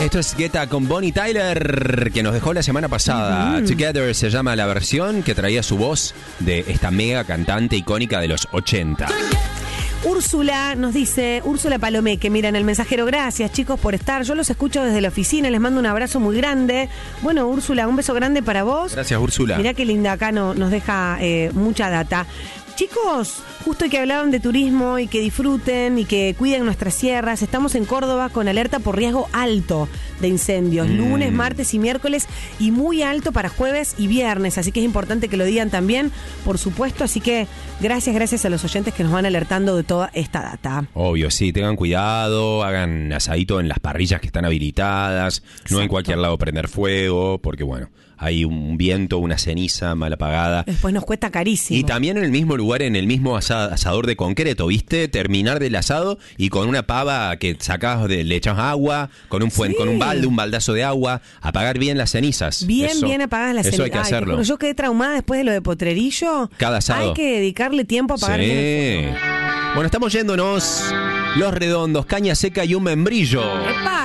Esto es Guetta con Bonnie Tyler, que nos dejó la semana pasada. Together se llama la versión que traía su voz de esta mega cantante icónica de los 80. Úrsula nos dice, Úrsula Palomé, que mira en el mensajero, gracias chicos por estar, yo los escucho desde la oficina, les mando un abrazo muy grande. Bueno, Úrsula, un beso grande para vos. Gracias, Úrsula. Mirá qué linda, acá nos deja mucha data. Chicos, justo que hablaban de turismo y que disfruten y que cuiden nuestras sierras, estamos en Córdoba con alerta por riesgo alto de incendios, lunes, martes y miércoles, y muy alto para jueves y viernes, así que es importante que lo digan también, por supuesto, así que gracias a los oyentes que nos van alertando de toda esta data. Obvio, sí, tengan cuidado, hagan asadito en las parrillas que están habilitadas, Exacto. no en cualquier lado prender fuego, porque bueno, hay un viento, una ceniza mal apagada. Después nos cuesta carísimo. Y también en el mismo lugar, en el mismo asador de concreto, ¿viste? Terminar del asado y con una pava que sacabas, le echabas agua, con un balde, un baldazo de agua, apagar bien las cenizas. Bien apagadas las cenizas. Eso hay que hacerlo. Yo quedé traumada después de lo de Potrerillo. Cada asado. Hay que dedicarle tiempo a apagar bien el fuego. Bueno, estamos yéndonos. Los Redondos, Caña Seca y un membrillo. ¡Epa!